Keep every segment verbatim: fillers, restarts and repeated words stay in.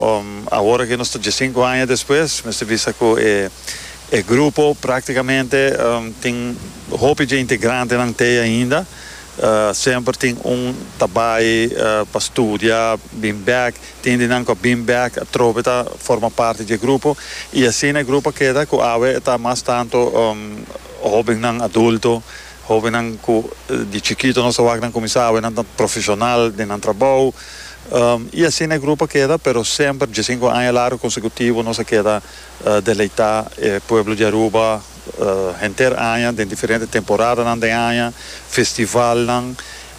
Um, agora que nós estamos de cinco anos depois, nós vimos que o grupo praticamente um, tem roupa de integrante não tem ainda. Uh, sempre tem um trabalho uh, para estudar, bem back, tem de não com bem back, a tropa forma parte do grupo e assim o grupo queda que a está mais tanto um, jovem não adulto, jovem não de chiquito não se vai não começar, não profissional, de não trabalho. Um, e assim o grupo queda, pero sempre de cinco anos largo consecutivo não se queda uh, deleitar o pueblo de Aruba uh, inteiro ano, de diferentes temporadas de ano, festival não,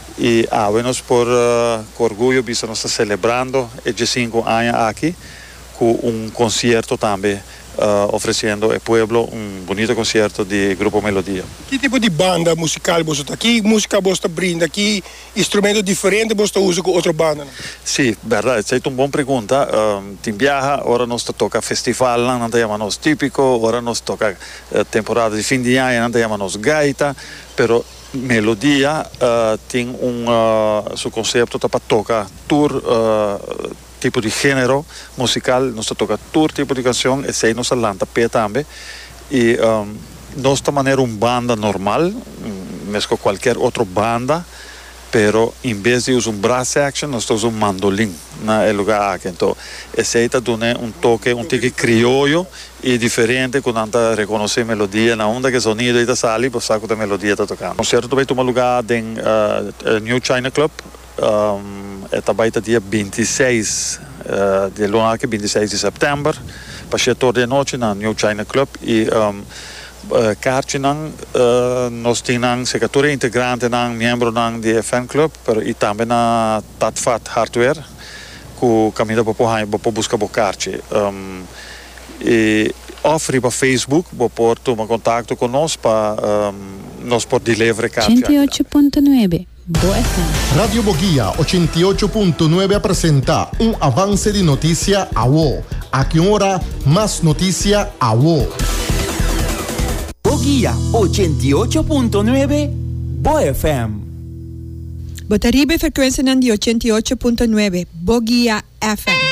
e ah, nós por uh, com orgulho visto nós celebrando de cinco anos aqui com um concerto também uh, oferecendo ao pueblo um bonito concerto de Grupo Melodia. Que tipo de banda musical você está aqui? Música você brinda aqui? Instrumento diferente você usa com outra banda? Sim, verdade. Essa é uma boa pergunta. Um, tem viaja, agora nós toca festival, não chamamos típico, agora nós toca uh, temporada de fim de ano, não chamamos gaita, pero Melodia uh, tem um uh, seu conceito para tocar tour uh, tipo de gênero musical, nós toca todo tipo de canção, e sei nós lança pé também, e um, nós de maneira uma banda normal, mesmo com qualquer outra banda, pero em vez de usar um brass action, nós usamos um mandolim na lugar aqui, então esse aí dá um toque, um toque criollo e diferente, quando anda reconhecer melodia na onda que sonido aí da sali, você sabe que a melodia está tocando. O concerto vai tomar lugar em uh, New China Club. Um, é também dia vinte e seis uh, de lunar, vinte e seis de setembro, para chegar de noite na New China Club e um, uh, kaartje nang uh, nós temos secretário integrante nang membro nang de fan club e também na Tatfat Hardware que caminha para poder para buscar o kaartje um, e offre para Facebook para tomar contato conosco para um, nós por delivery kaartje. ochenta y ocho punto nueve Bo F M. Radio Boguía ochenta y ocho punto nueve presenta un avance de noticia a vos. A qué hora más noticia a vos. Boguía ochenta y ocho punto nueve Bo F M. Botaribe frecuencia di ochenta y ocho punto nueve Boguía F M.